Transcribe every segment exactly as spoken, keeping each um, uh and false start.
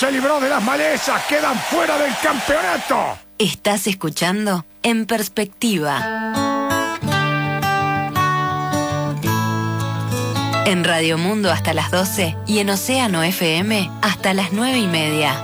Se libró de las malezas, quedan fuera del campeonato. Estás escuchando En Perspectiva. En Radio Mundo hasta las doce y en Océano F M hasta las nueve y media.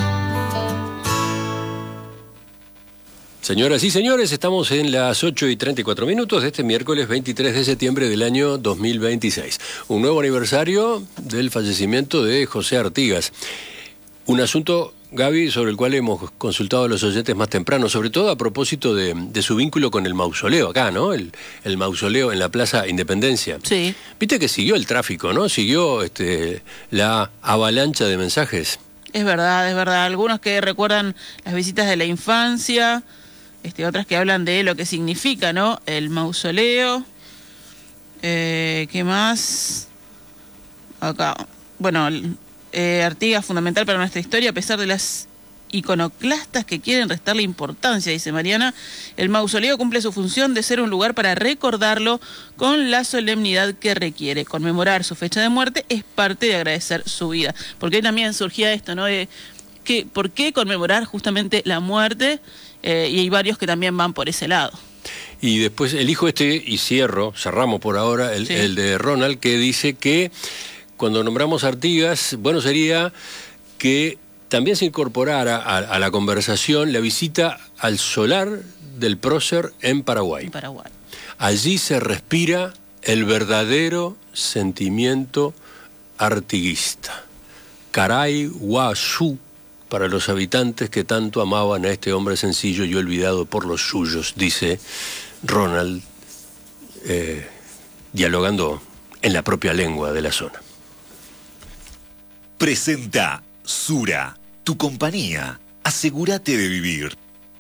Señoras y señores, estamos en las ocho y treinta y cuatro minutos de este miércoles veintitrés de septiembre del año dos mil veintiséis. Un nuevo aniversario del fallecimiento de José Artigas. Un asunto, Gaby, sobre el cual hemos consultado a los oyentes más temprano, sobre todo a propósito de, de su vínculo con el mausoleo acá, ¿no? El, el mausoleo en la Plaza Independencia. Sí. Viste que siguió el tráfico, ¿no? Siguió este, la avalancha de mensajes. Es verdad, es verdad. Algunos que recuerdan las visitas de la infancia, este, otras que hablan de lo que significa, ¿no? El mausoleo. Eh, ¿Qué más? Acá. Bueno... Eh, Artigas, fundamental para nuestra historia, a pesar de las iconoclastas que quieren restarle importancia, dice Mariana. El mausoleo cumple su función de ser un lugar para recordarlo con la solemnidad que requiere. Conmemorar su fecha de muerte es parte de agradecer su vida. Porque ahí también surgía esto, ¿no? De que, ¿por qué conmemorar justamente la muerte? Eh, y hay varios que también van por ese lado. Y después elijo este y cierro, cerramos por ahora, el, sí. el de Ronald, que dice que cuando nombramos Artigas, bueno sería que también se incorporara a, a la conversación la visita al solar del prócer en Paraguay. En Paraguay. Allí se respira el verdadero sentimiento artiguista. Caray Guazú, para los habitantes que tanto amaban a este hombre sencillo y olvidado por los suyos, dice Ronald, eh, dialogando en la propia lengua de la zona. Presenta Sura, tu compañía. Asegúrate de vivir.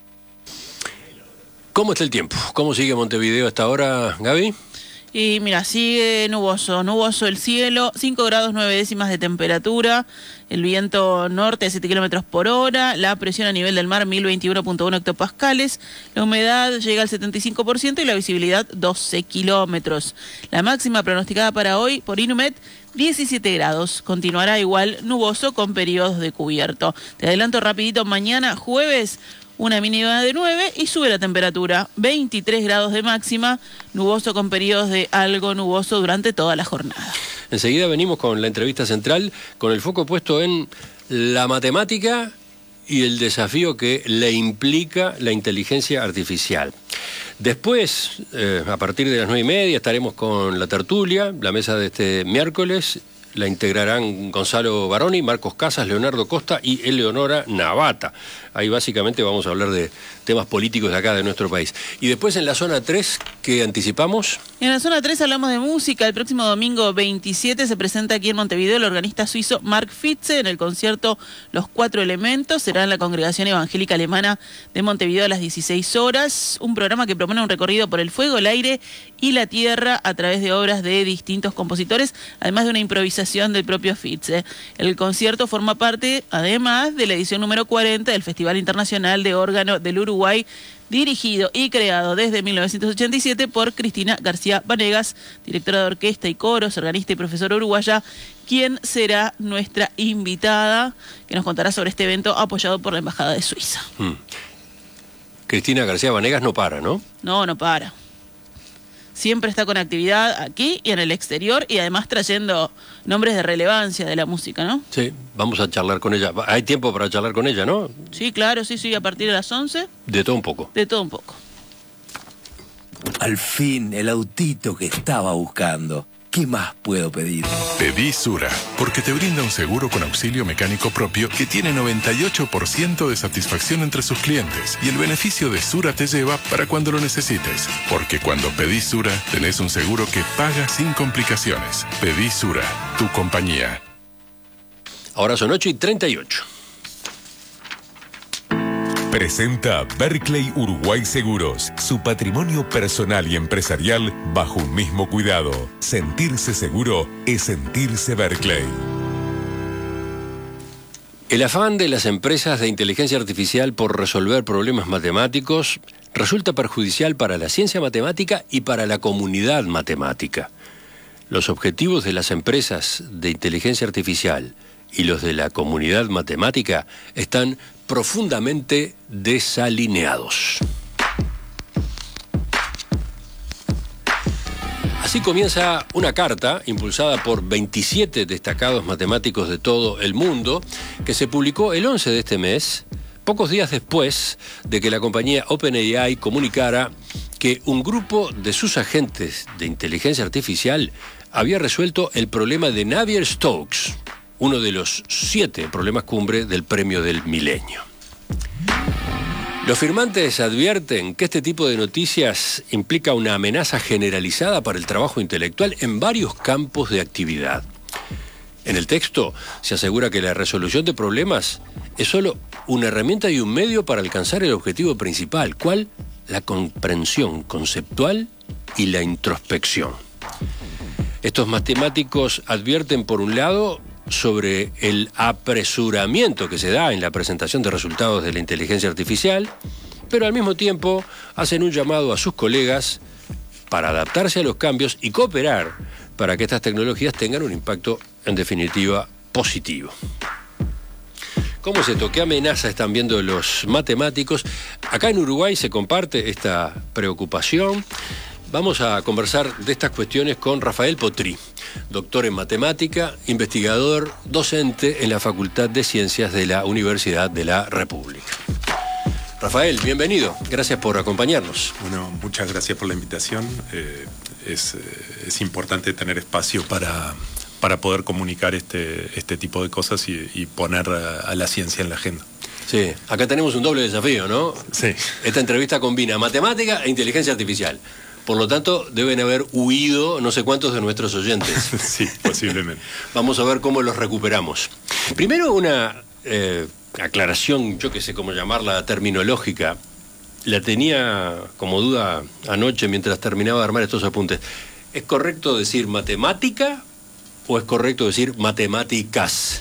¿Cómo está el tiempo? ¿Cómo sigue Montevideo hasta ahora, Gaby? Y mira, sigue nuboso, nuboso el cielo, cinco grados nueve décimas de temperatura, el viento norte a siete kilómetros por hora, la presión a nivel del mar mil veintiuno punto uno hectopascales, la humedad llega al setenta y cinco por ciento y la visibilidad doce kilómetros. La máxima pronosticada para hoy por Inumet, diecisiete grados, continuará igual nuboso con periodos de cubierto. Te adelanto rapidito, mañana jueves, una mínima de nueve y sube la temperatura, veintitrés grados de máxima, nuboso con periodos de algo nuboso durante toda la jornada. Enseguida venimos con la entrevista central, con el foco puesto en la matemática y el desafío que le implica la inteligencia artificial. Después, eh, a partir de las nueve y media, estaremos con la tertulia, la mesa de este miércoles. La integrarán Gonzalo Baroni, Marcos Casas, Leonardo Costa y Eleonora Navata. Ahí básicamente vamos a hablar de temas políticos de acá, de nuestro país. Y después en la zona tres, ¿qué anticipamos? En la zona tres hablamos de música. El próximo domingo veintisiete se presenta aquí en Montevideo el organista suizo Mark Fitze en el concierto Los Cuatro Elementos. Será en la Congregación Evangélica Alemana de Montevideo a las dieciséis horas. Un programa que propone un recorrido por el fuego, el aire y la tierra a través de obras de distintos compositores, además de una improvisación del propio Fitze. El concierto forma parte, además, de la edición número cuarenta del Festival Internacional de Órgano del Uruguay, dirigido y creado desde mil novecientos ochenta y siete por Cristina García Vanegas, directora de orquesta y coros, organista y profesora uruguaya, quien será nuestra invitada, que nos contará sobre este evento apoyado por la Embajada de Suiza. Hmm. Cristina García Vanegas no para, ¿no? No, no para. Siempre está con actividad aquí y en el exterior y además trayendo nombres de relevancia de la música, ¿no? Sí, vamos a charlar con ella. Hay tiempo para charlar con ella, ¿no? Sí, claro, sí, sí, a partir de las once. De todo un poco. De todo un poco. Al fin, el autito que estaba buscando. ¿Qué más puedo pedir? Pedí Sura, porque te brinda un seguro con auxilio mecánico propio que tiene noventa y ocho por ciento de satisfacción entre sus clientes. Y el beneficio de Sura te lleva para cuando lo necesites. Porque cuando pedís Sura, tenés un seguro que paga sin complicaciones. Pedí Sura, tu compañía. Ahora son ocho y treinta y ocho. Presenta Berkeley Uruguay Seguros, su patrimonio personal y empresarial bajo un mismo cuidado. Sentirse seguro es sentirse Berkeley. El afán de las empresas de inteligencia artificial por resolver problemas matemáticos resulta perjudicial para la ciencia matemática y para la comunidad matemática. Los objetivos de las empresas de inteligencia artificial y los de la comunidad matemática están profundamente desalineados. Así comienza una carta impulsada por veintisiete destacados matemáticos de todo el mundo que se publicó el once de este mes, pocos días después de que la compañía OpenAI comunicara que un grupo de sus agentes de inteligencia artificial había resuelto el problema de Navier-Stokes, uno de los siete problemas cumbre del Premio del Milenio. Los firmantes advierten que este tipo de noticias implica una amenaza generalizada para el trabajo intelectual en varios campos de actividad. En el texto se asegura que la resolución de problemas es solo una herramienta y un medio para alcanzar el objetivo principal, ¿cuál? La comprensión conceptual y la introspección. Estos matemáticos advierten, por un lado, sobre el apresuramiento que se da en la presentación de resultados de la inteligencia artificial, pero al mismo tiempo hacen un llamado a sus colegas para adaptarse a los cambios y cooperar para que estas tecnologías tengan un impacto, en definitiva, positivo. ¿Cómo es esto? ¿Qué amenaza están viendo los matemáticos? Acá en Uruguay se comparte esta preocupación. Vamos a conversar de estas cuestiones con Rafael Potrí, doctor en matemática, investigador, docente en la Facultad de Ciencias de la Universidad de la República. Rafael, bienvenido. Gracias por acompañarnos. Bueno, muchas gracias por la invitación. Eh, es, es importante tener espacio para, para poder comunicar este, este tipo de cosas y, y poner a, a la ciencia en la agenda. Sí, acá tenemos un doble desafío, ¿no? Sí. Esta entrevista combina matemática e inteligencia artificial. Por lo tanto, deben haber huido no sé cuántos de nuestros oyentes. Sí, posiblemente. Vamos a ver cómo los recuperamos. Primero, una eh, aclaración, yo que sé cómo llamarla, terminológica. La tenía como duda anoche mientras terminaba de armar estos apuntes. ¿Es correcto decir matemática o es correcto decir matemáticas?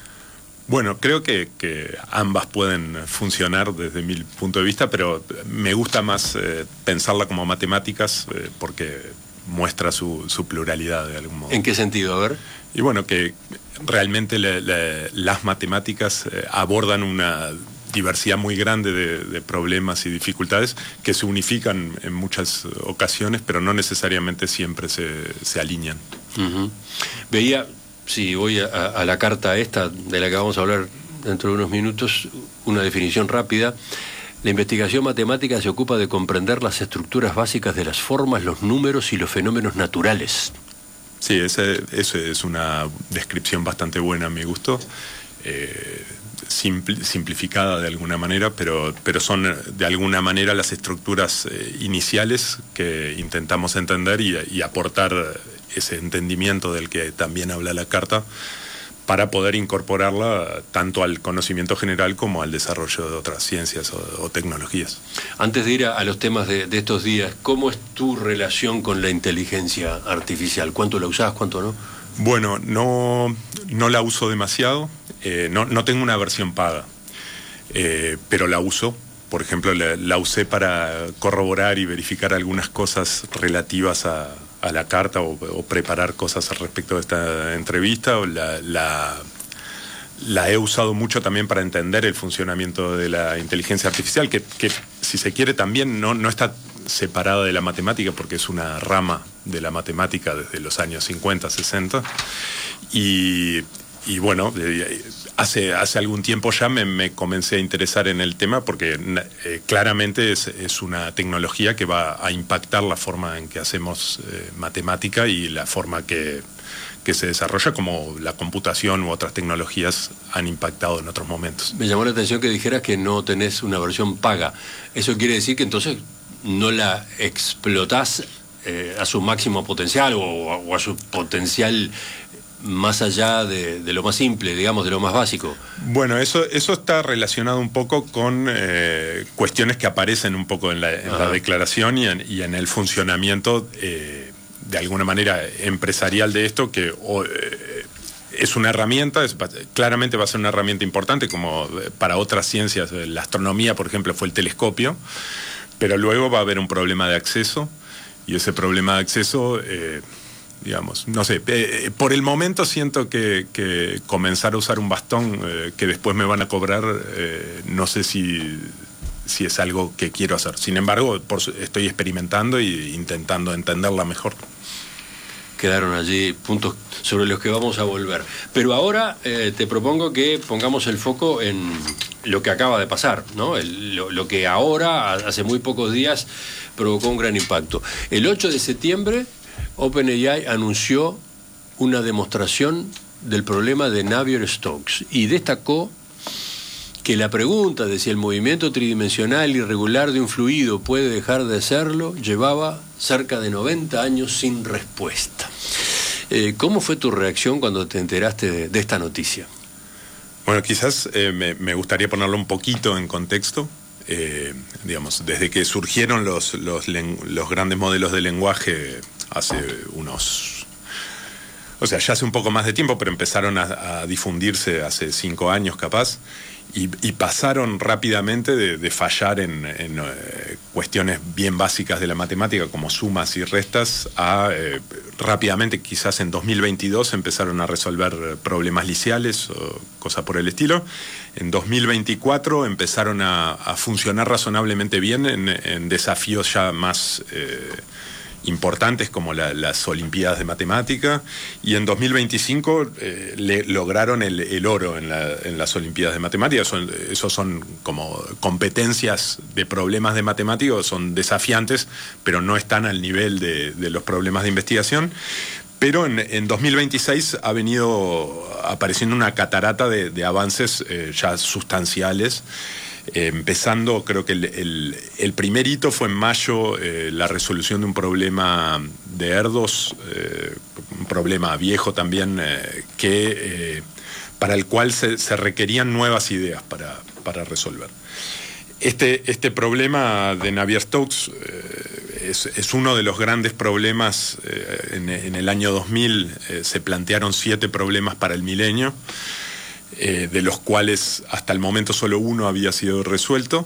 Bueno, creo que, que ambas pueden funcionar desde mi punto de vista, pero me gusta más eh, pensarla como matemáticas eh, porque muestra su, su pluralidad de algún modo. ¿En qué sentido? A ver. Y bueno, que realmente le, le, las matemáticas eh, abordan una diversidad muy grande de, de problemas y dificultades que se unifican en muchas ocasiones, pero no necesariamente siempre se, se alinean. Uh-huh. Veía... Si voy a, a la carta esta, de la que vamos a hablar dentro de unos minutos, una definición rápida. La investigación matemática se ocupa de comprender las estructuras básicas de las formas, los números y los fenómenos naturales. Sí, ese, eso es una descripción bastante buena a mi gusto. Eh, simpl, simplificada de alguna manera, pero, pero son de alguna manera las estructuras eh, iniciales que intentamos entender y, y aportar ese entendimiento del que también habla la carta para poder incorporarla tanto al conocimiento general como al desarrollo de otras ciencias o, o tecnologías. Antes de ir a, a los temas de, de estos días, ¿cómo es tu relación con la inteligencia artificial? ¿Cuánto la usás, cuánto no? Bueno, no, no la uso demasiado, eh, no, no tengo una versión paga, eh, pero la uso. Por ejemplo, la, la usé para corroborar y verificar algunas cosas relativas a, a la carta o, o preparar cosas al respecto de esta entrevista. O la, la, la he usado mucho también para entender el funcionamiento de la inteligencia artificial, que, que si se quiere también no, no está separada de la matemática porque es una rama de la matemática desde los años cincuenta, sesenta. Y, y bueno, hace, hace algún tiempo ya me, me comencé a interesar en el tema porque eh, claramente es, es una tecnología que va a impactar la forma en que hacemos eh, matemática y la forma que, que se desarrolla, como la computación u otras tecnologías han impactado en otros momentos. Me llamó la atención que dijeras que no tenés una versión paga. ¿Eso quiere decir que entonces no la explotás eh, a su máximo potencial o, o a su potencial más allá de, de lo más simple, digamos, de lo más básico? Bueno, eso, eso está relacionado un poco con eh, cuestiones que aparecen un poco en la, en la declaración y en, y en el funcionamiento eh, de alguna manera empresarial de esto, que o, eh, es una herramienta, es, claramente va a ser una herramienta importante, como para otras ciencias. La astronomía, por ejemplo, fue el telescopio, pero luego va a haber un problema de acceso, y ese problema de acceso... Eh, digamos. No sé, eh, por el momento siento que, que comenzar a usar un bastón eh, que después me van a cobrar, eh, no sé si, si es algo que quiero hacer. Sin embargo, por, estoy experimentando e intentando entenderla mejor. Quedaron allí puntos sobre los que vamos a volver. Pero ahora eh, te propongo que pongamos el foco en lo que acaba de pasar, ¿no? El, lo, lo que ahora, hace muy pocos días, provocó un gran impacto. El ocho de septiembre, OpenAI anunció una demostración del problema de Navier-Stokes y destacó que la pregunta de si el movimiento tridimensional irregular de un fluido puede dejar de serlo llevaba cerca de noventa años sin respuesta. Eh, ¿Cómo fue tu reacción cuando te enteraste de, de esta noticia? Bueno, quizás eh, me, me gustaría ponerlo un poquito en contexto. Eh, digamos, desde que surgieron los, los, los grandes modelos de lenguaje hace unos... O sea, ya hace un poco más de tiempo, pero empezaron a, a difundirse hace cinco años capaz. Y, y pasaron rápidamente de, de fallar en, en eh, cuestiones bien básicas de la matemática como sumas y restas a eh, rápidamente, quizás en dos mil veintidós, empezaron a resolver problemas liciales o cosas por el estilo. En dos mil veinticuatro empezaron a, a funcionar razonablemente bien en, en desafíos ya más eh, importantes como la, las Olimpiadas de Matemática, y en dos mil veinticinco eh, le, lograron el, el oro en, la, en las Olimpiadas de Matemática. Son, esos son como competencias de problemas de matemáticos, son desafiantes, pero no están al nivel de, de los problemas de investigación. Pero en, en dos mil veintiséis ha venido apareciendo una catarata de, de avances eh, ya sustanciales. Eh, empezando, creo que el, el, el primer hito fue en mayo, eh, la resolución de un problema de ERDOS, eh, un problema viejo también, eh, que, eh, para el cual se, se requerían nuevas ideas para, para resolver. Este, este problema de Navier-Stokes eh, es, es uno de los grandes problemas. Eh, en, en el año dos mil eh, se plantearon siete problemas para el milenio, Eh, de los cuales hasta el momento solo uno había sido resuelto,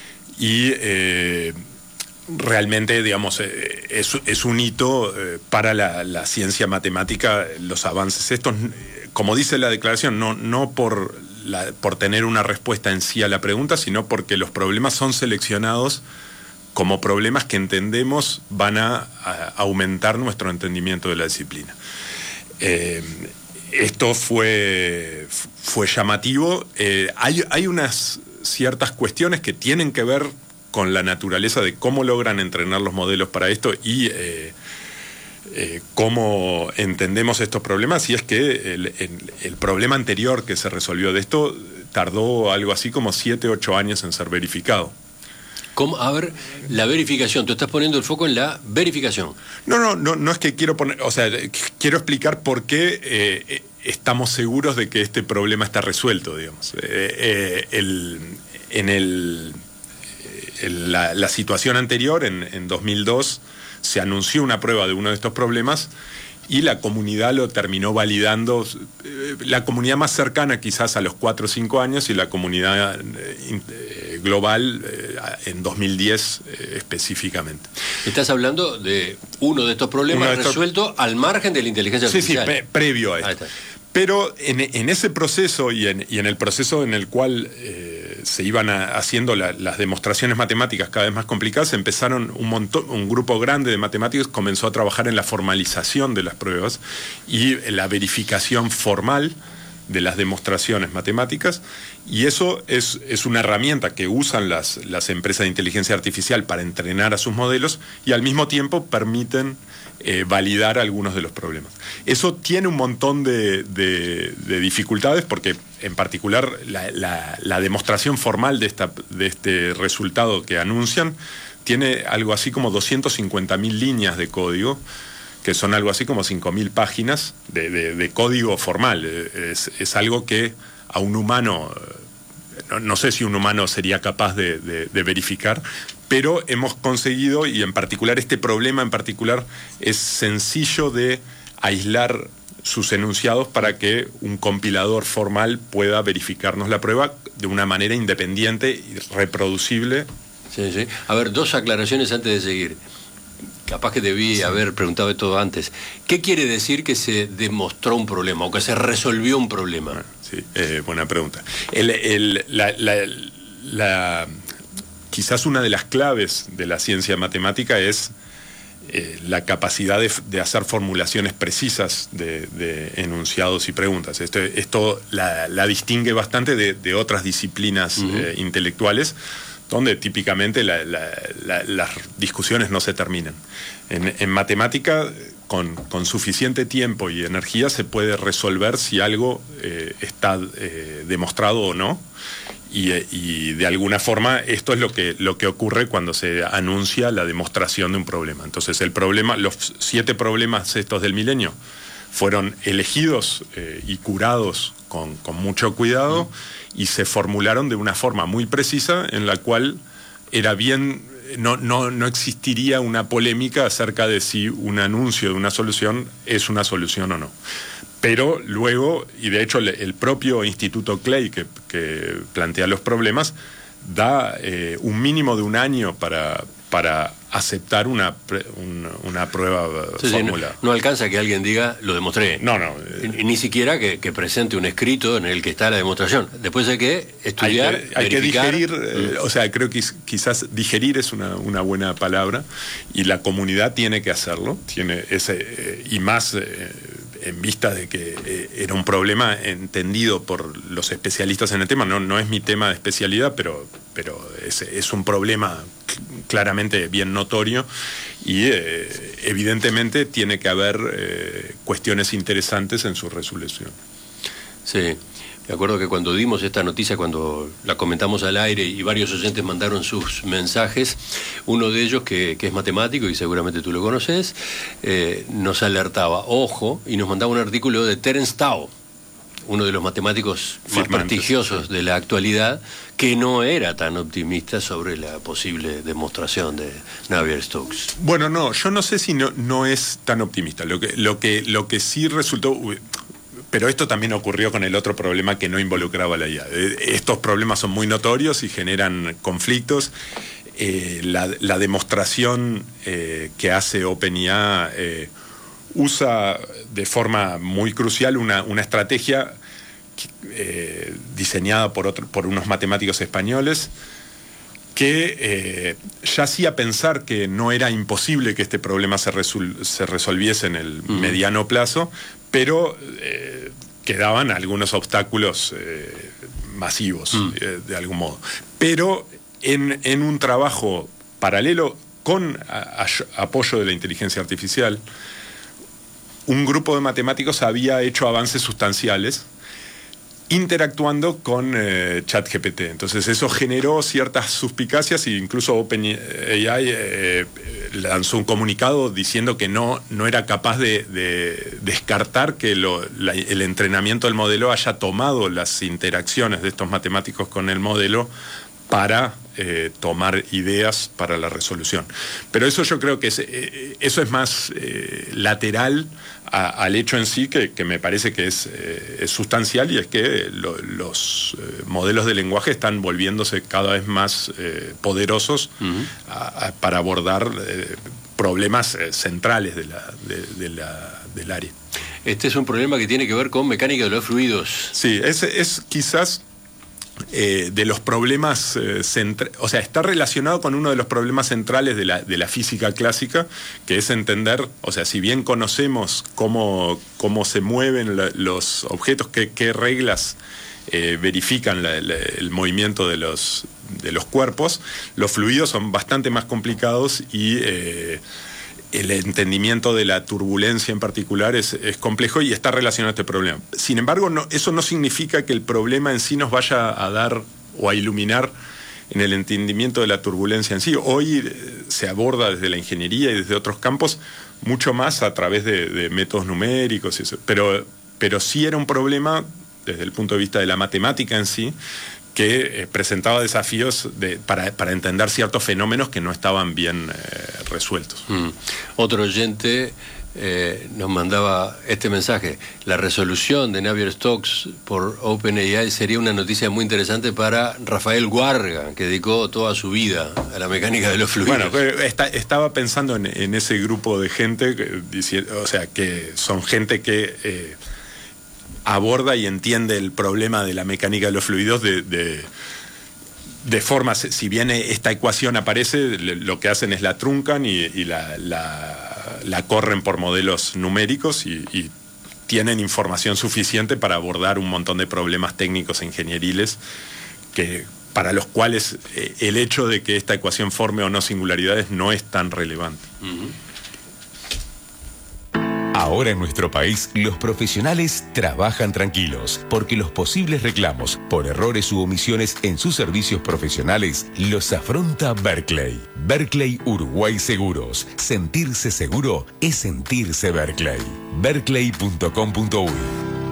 y eh, realmente, digamos, eh, es, es un hito eh, para la, la ciencia matemática, los avances estos, como dice la declaración, no, no por, la, por tener una respuesta en sí a la pregunta, sino porque los problemas son seleccionados como problemas que entendemos van a, a aumentar nuestro entendimiento de la disciplina. Eh, Esto fue, fue llamativo. Eh, hay, hay unas ciertas cuestiones que tienen que ver con la naturaleza de cómo logran entrenar los modelos para esto y eh, eh, cómo entendemos estos problemas. Y es que el, el, el problema anterior que se resolvió de esto tardó algo así como siete, ocho años en ser verificado. ¿Cómo? A ver, la verificación, tú estás poniendo el foco en la verificación. No, no, no, no es que quiero poner, o sea, quiero explicar por qué eh, estamos seguros de que este problema está resuelto, digamos. Eh, eh, el, en el, el, la, la situación anterior, en, en dos mil dos, se anunció una prueba de uno de estos problemas y la comunidad lo terminó validando, eh, la comunidad más cercana quizás a los cuatro o cinco años y la comunidad eh, global eh, en dos mil diez eh, específicamente. Estás hablando de uno de estos problemas de estos... resuelto al margen de la inteligencia artificial. Sí, sí, pre previo a esto. Ahí está. Pero en, en ese proceso y en, y en el proceso en el cual eh, se iban a, haciendo la, las demostraciones matemáticas cada vez más complicadas, empezaron un montón, un grupo grande de matemáticos comenzó a trabajar en la formalización de las pruebas y en la verificación formal de las demostraciones matemáticas, y eso es, es una herramienta que usan las, las empresas de inteligencia artificial para entrenar a sus modelos y al mismo tiempo permiten eh, validar algunos de los problemas. Eso tiene un montón de, de, de dificultades porque en particular la, la, la demostración formal de, esta, de este resultado que anuncian tiene algo así como doscientas cincuenta mil líneas de código, que son algo así como cinco mil páginas de, de, de código formal. Es, es algo que a un humano, no, no sé si un humano sería capaz de, de, de verificar, pero hemos conseguido, y en particular este problema en particular, es sencillo de aislar sus enunciados para que un compilador formal pueda verificarnos la prueba de una manera independiente y reproducible. Sí, sí. A ver, dos aclaraciones antes de seguir. capaz que debí haber preguntado todo antes. ¿Qué quiere decir que se demostró un problema o que se resolvió un problema? Bueno, sí, eh, buena pregunta. El, el, la, la, la, quizás una de las claves de la ciencia matemática es eh, la capacidad de, de hacer formulaciones precisas de, de enunciados y preguntas. Esto, esto la, la distingue bastante de, de otras disciplinas uh-huh. eh, intelectuales, donde típicamente la, la, la, las discusiones no se terminan. En, en matemática, con, con suficiente tiempo y energía, se puede resolver si algo eh, está eh, demostrado o no. Y, y de alguna forma esto es lo que, lo que ocurre cuando se anuncia la demostración de un problema. Entonces el problema, los siete problemas estos del milenio fueron elegidos eh, y curados con, con mucho cuidado y se formularon de una forma muy precisa en la cual era bien, no, no, no existiría una polémica acerca de si un anuncio de una solución es una solución o no. Pero luego, y de hecho el propio Instituto Clay que, que plantea los problemas, da eh, un mínimo de un año para, para aceptar una, una, una prueba sí, fórmula. Sí, no, no alcanza que alguien diga, lo demostré. No, no. Eh, ni, ni siquiera que, que presente un escrito en el que está la demostración. Después hay que estudiar, Hay que, hay que digerir, eh, o sea, creo que quizás digerir es una, una buena palabra, y la comunidad tiene que hacerlo, tiene ese, eh, y más... Eh, en vista de que eh, era un problema entendido por los especialistas en el tema. No, no es mi tema de especialidad, pero, pero es, es un problema claramente bien notorio y eh, evidentemente tiene que haber eh, cuestiones interesantes en su resolución. Sí. Me acuerdo que cuando dimos esta noticia, cuando la comentamos al aire y varios oyentes mandaron sus mensajes, uno de ellos, que, que es matemático y seguramente tú lo conoces, eh, nos alertaba, ojo, y nos mandaba un artículo de Terence Tao, uno de los matemáticos más prestigiosos de la actualidad, que no era tan optimista sobre la posible demostración de Navier-Stokes. Bueno, no, yo no sé si no, no es tan optimista. Lo que, lo que, lo que sí resultó... Pero esto también ocurrió con el otro problema que no involucraba la I A. Estos problemas son muy notorios y generan conflictos. Eh, la, la demostración eh, que hace OpenIA eh, usa de forma muy crucial una, una estrategia eh, diseñada por, otro, por unos matemáticos españoles que eh, ya hacía pensar que no era imposible que este problema se, resol se resolviese en el mm. mediano plazo, pero eh, quedaban algunos obstáculos eh, masivos, mm. eh, de algún modo. Pero en, en un trabajo paralelo con a, a, apoyo de la inteligencia artificial, un grupo de matemáticos había hecho avances sustanciales interactuando con eh, ChatGPT. Entonces eso generó ciertas suspicacias e incluso OpenAI eh, lanzó un comunicado diciendo que no, no era capaz de, de descartar que lo, la, el entrenamiento del modelo haya tomado las interacciones de estos matemáticos con el modelo para eh, tomar ideas para la resolución. Pero eso yo creo que es, eh, eso es más eh, lateral a, al hecho en sí, que, que me parece que es, eh, es sustancial, y es que lo, los eh, modelos de lenguaje están volviéndose cada vez más eh, poderosos uh-huh. a, a, para abordar eh, problemas eh, centrales de la, de, de la, del área. Este es un problema que tiene que ver con mecánica de los fluidos. Sí, es, es quizás... Eh, de los problemas, eh, o sea, está relacionado con uno de los problemas centrales de la, de la física clásica, que es entender, o sea, si bien conocemos cómo, cómo se mueven la, los objetos, qué, qué reglas eh, verifican la, la, el movimiento de los, de los cuerpos, los fluidos son bastante más complicados y... Eh, el entendimiento de la turbulencia en particular es, es complejo y está relacionado a este problema. Sin embargo, no, eso no significa que el problema en sí nos vaya a dar o a iluminar en el entendimiento de la turbulencia en sí. Hoy eh, se aborda desde la ingeniería y desde otros campos mucho más a través de, de métodos numéricos y eso. Pero, pero sí era un problema desde el punto de vista de la matemática en sí, que eh, presentaba desafíos de, para, para entender ciertos fenómenos que no estaban bien eh, resueltos. Mm. Otro oyente eh, nos mandaba este mensaje. La resolución de Navier-Stokes por OpenAI sería una noticia muy interesante para Rafael Guarga, que dedicó toda su vida a la mecánica de los fluidos. Bueno, está, estaba pensando en, en ese grupo de gente, que, o sea, que son gente que eh, aborda y entiende el problema de la mecánica de los fluidos de... de de forma, si bien esta ecuación aparece, lo que hacen es la truncan y, y la, la, la corren por modelos numéricos y, y tienen información suficiente para abordar un montón de problemas técnicos e ingenieriles que, para los cuales el hecho de que esta ecuación forme o no singularidades no es tan relevante. Uh-huh. Ahora en nuestro país, los profesionales trabajan tranquilos, porque los posibles reclamos por errores u omisiones en sus servicios profesionales los afronta Berkeley. Berkeley Uruguay Seguros. Sentirse seguro es sentirse Berkeley. berkeley punto com punto uy.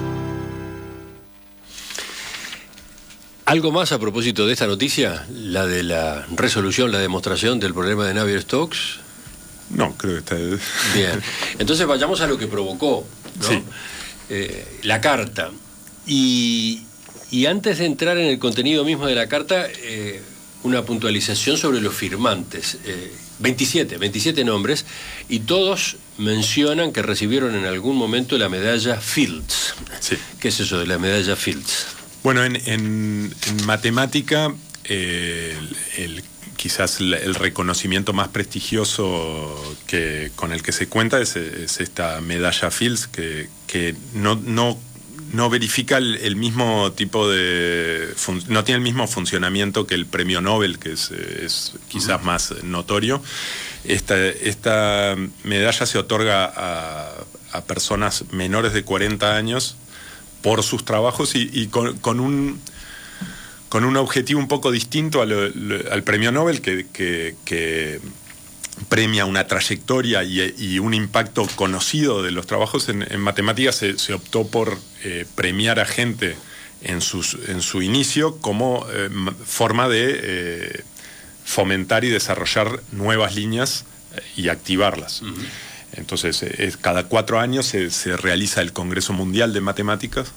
Algo más a propósito de esta noticia, la de la resolución, la demostración del problema de Navier-Stokes. No, creo que está... Bien, entonces vayamos a lo que provocó, ¿no? Sí. Eh, la carta. Y, y antes de entrar en el contenido mismo de la carta, eh, una puntualización sobre los firmantes. Eh, veintisiete, veintisiete nombres, y todos mencionan que recibieron en algún momento la medalla Fields. Sí. ¿Qué es eso de la medalla Fields? Bueno, en, en, en matemática, eh, el, el quizás el reconocimiento más prestigioso que, con el que se cuenta es, es esta medalla Fields, que, que no, no, no verifica el, el mismo tipo de... Fun, no tiene el mismo funcionamiento que el premio Nobel, que es, es quizás uh-huh. más notorio. Esta, esta medalla se otorga a, a personas menores de cuarenta años por sus trabajos y, y con, con un... con un objetivo un poco distinto al, al premio Nobel, que, que, que premia una trayectoria y, y un impacto conocido de los trabajos. En, en matemáticas se, se optó por eh, premiar a gente en, sus, en su inicio como eh, forma de eh, fomentar y desarrollar nuevas líneas y activarlas. Uh-huh. Entonces, eh, cada cuatro años se, se realiza el Congreso Mundial de Matemáticas,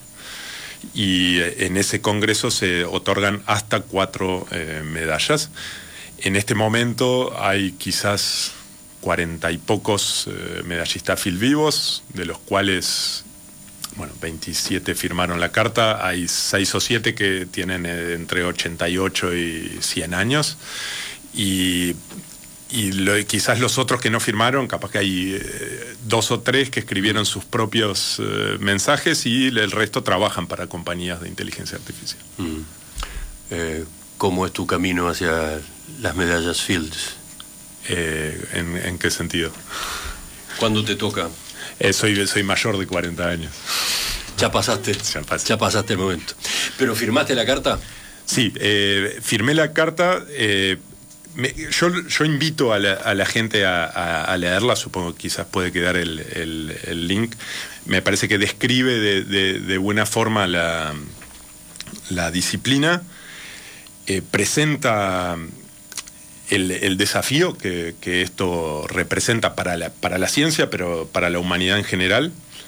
y en ese congreso se otorgan hasta cuatro eh, medallas. En este momento hay quizás cuarenta y pocos eh, medallistas Fields vivos, de los cuales, bueno, veintisiete firmaron la carta. Hay seis o siete que tienen eh, entre ochenta y ocho y cien años, y Y lo, quizás los otros que no firmaron, capaz que hay eh, dos o tres que escribieron sus propios eh, mensajes, y el resto trabajan para compañías de inteligencia artificial. Mm. Eh, ¿Cómo es tu camino hacia las medallas Fields? Eh, ¿en, ¿En qué sentido? ¿Cuándo te toca? Eh, soy, soy mayor de cuarenta años. Ya pasaste, ya, pasé. ya pasaste el momento. ¿Pero firmaste la carta? Sí, eh, firmé la carta. Eh, Me, yo, yo invito a la, a la gente a, a, a leerla, supongo que quizás puede quedar el, el, el link. Me parece que describe de, de, de buena forma la, la disciplina, eh, presenta el, el desafío que, que esto representa para la, para la ciencia, pero para la humanidad en general,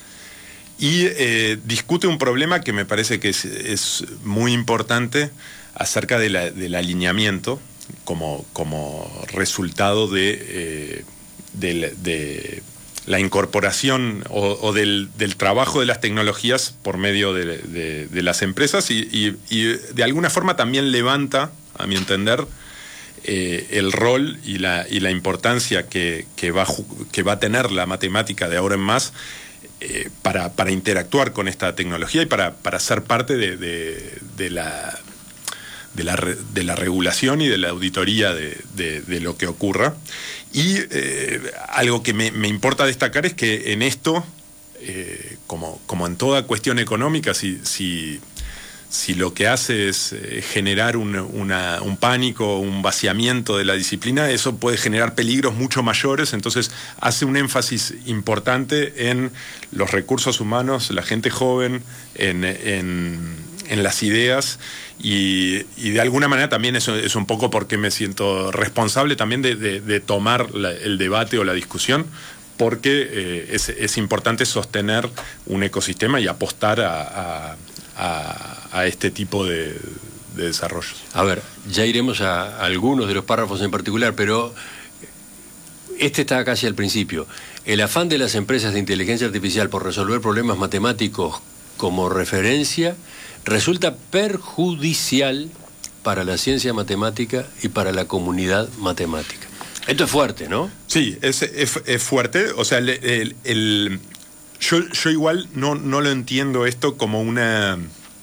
y eh, discute un problema que me parece que es, es muy importante acerca de la, del alineamiento como, como resultado de, eh, de, de la incorporación o, o del, del trabajo de las tecnologías por medio de, de, de las empresas, y, y, y de alguna forma también levanta, a mi entender, eh, el rol y la, y la importancia que, que, va, que va a tener la matemática de ahora en más eh, para, para interactuar con esta tecnología y para, para ser parte de, de, de la... De la, de la regulación y de la auditoría de, de, de lo que ocurra. Y eh, algo que me, me importa destacar es que en esto, eh, como, como en toda cuestión económica, si, si, si lo que hace es eh, generar un, una, un pánico, un vaciamiento de la disciplina, eso puede generar peligros mucho mayores. Entonces hace un énfasis importante en los recursos humanos, la gente joven, en, en, en las ideas. Y, y de alguna manera también eso es un poco porque me siento responsable también de, de, de tomar la, el debate o la discusión, porque eh, es, es importante sostener un ecosistema y apostar a, a, a, a este tipo de, de desarrollos. A ver, ya iremos a, a algunos de los párrafos en particular, pero este está casi al principio. El afán de las empresas de inteligencia artificial por resolver problemas matemáticos como referencia resulta perjudicial para la ciencia matemática y para la comunidad matemática. Esto es fuerte, ¿no? Sí, es, es, es fuerte. O sea, el, el, el, yo, yo igual no, no lo entiendo esto como una,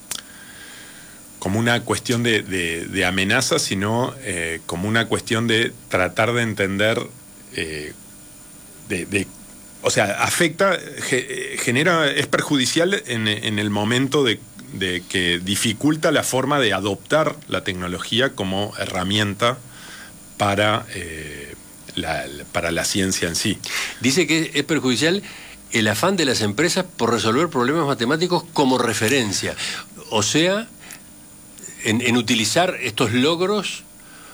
como una cuestión de, de, de amenaza, sino eh, como una cuestión de tratar de entender, eh, de, de, o sea, afecta, ge, genera, es perjudicial en, en el momento de, de que dificulta la forma de adoptar la tecnología como herramienta para, eh, la, para la ciencia en sí. Dice que es perjudicial el afán de las empresas por resolver problemas matemáticos como referencia. O sea, en, en utilizar estos logros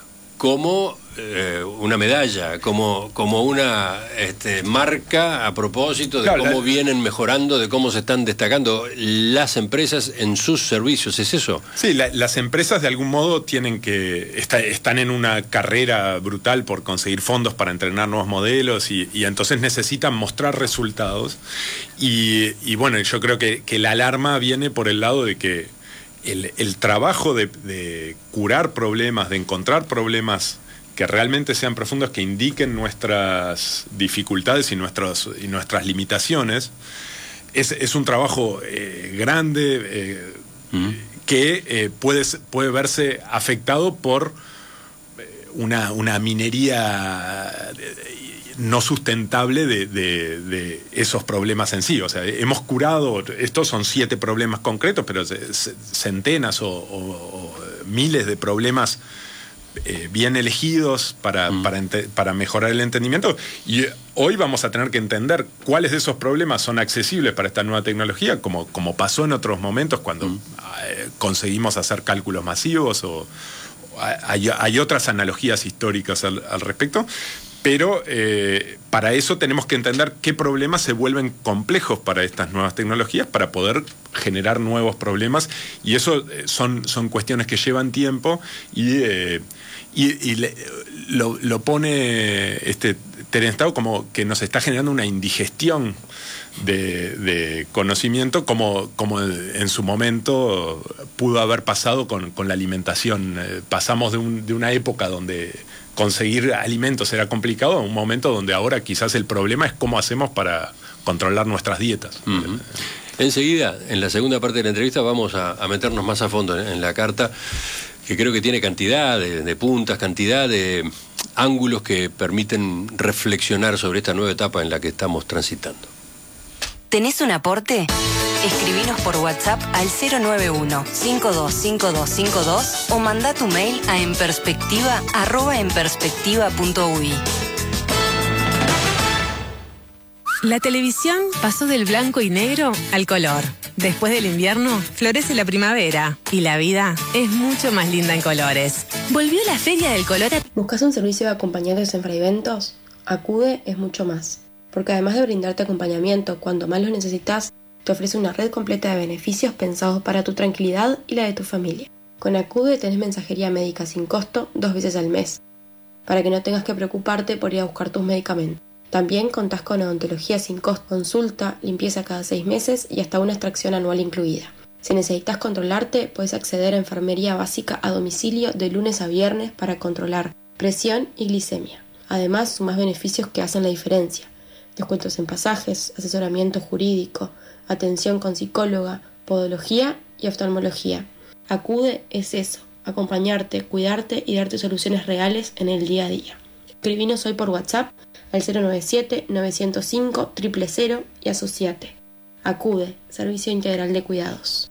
como eh, una medalla, como, como una este, marca a propósito de claro, cómo la... vienen mejorando, de cómo se están destacando las empresas en sus servicios. ¿Es eso? Sí, la, las empresas de algún modo tienen que está, están en una carrera brutal por conseguir fondos para entrenar nuevos modelos y, y entonces necesitan mostrar resultados. Y, y bueno, yo creo que, que la alarma viene por el lado de que El, el trabajo de, de curar problemas, de encontrar problemas que realmente sean profundos, que indiquen nuestras dificultades y, nuestros, y nuestras limitaciones, es, es un trabajo eh, grande eh, mm. que eh, puede, puede verse afectado por una, una minería no sustentable de, de, de esos problemas en sí. O sea, hemos curado, estos son siete problemas concretos, pero centenas o, o, o miles de problemas eh, bien elegidos para, mm. para, para mejorar el entendimiento. Y hoy vamos a tener que entender cuáles de esos problemas son accesibles para esta nueva tecnología, como, como pasó en otros momentos cuando mm. eh, conseguimos hacer cálculos masivos o hay, hay otras analogías históricas al, al respecto. Pero eh, para eso tenemos que entender qué problemas se vuelven complejos para estas nuevas tecnologías para poder generar nuevos problemas. Y eso eh, son, son cuestiones que llevan tiempo y, eh, y, y le, lo, lo pone este Terence Tao como que nos está generando una indigestión de, de conocimiento como, como en su momento pudo haber pasado con, con la alimentación. Eh, pasamos de, un, de una época donde conseguir alimentos era complicado a un momento donde ahora quizás el problema es cómo hacemos para controlar nuestras dietas. Uh-huh. Enseguida, en la segunda parte de la entrevista, vamos a, a meternos más a fondo en, en la carta, que creo que tiene cantidad de, de puntas, cantidad de ángulos que permiten reflexionar sobre esta nueva etapa en la que estamos transitando. ¿Tenés un aporte? Escribinos por WhatsApp al cero nueve uno, cinco dos cinco dos cinco dos o manda tu mail a enperspectiva arroba enperspectiva punto uy. La televisión pasó del blanco y negro al color. Después del invierno, florece la primavera y la vida es mucho más linda en colores. Volvió la Feria del Color a... ¿Buscas un servicio de acompañantes en Fraiventos? Acude es mucho más, porque además de brindarte acompañamiento cuando más lo necesitas, te ofrece una red completa de beneficios pensados para tu tranquilidad y la de tu familia. Con Acude tenés mensajería médica sin costo dos veces al mes, para que no tengas que preocuparte por ir a buscar tus medicamentos. También contás con odontología sin costo, consulta, limpieza cada seis meses y hasta una extracción anual incluida. Si necesitas controlarte, puedes acceder a enfermería básica a domicilio de lunes a viernes para controlar presión y glicemia. Además, sumás beneficios que hacen la diferencia. Descuentos en pasajes, asesoramiento jurídico, atención con psicóloga, podología y oftalmología. Acude es eso, acompañarte, cuidarte y darte soluciones reales en el día a día. Escribinos hoy por WhatsApp al cero nueve siete, nueve cero cinco, cero cero cero y asociate. Acude, Servicio Integral de Cuidados.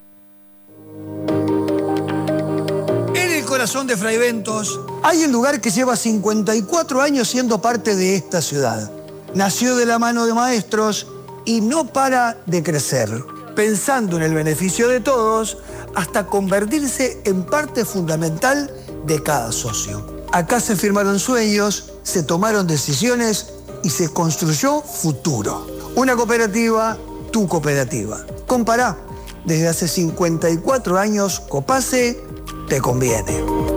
En el corazón de Fraiventos hay un lugar que lleva cincuenta y cuatro años siendo parte de esta ciudad. Nació de la mano de maestros y no para de crecer, pensando en el beneficio de todos hasta convertirse en parte fundamental de cada socio. Acá se firmaron sueños, se tomaron decisiones y se construyó futuro. Una cooperativa, tu cooperativa. Compará. Desde hace cincuenta y cuatro años, Copase te conviene.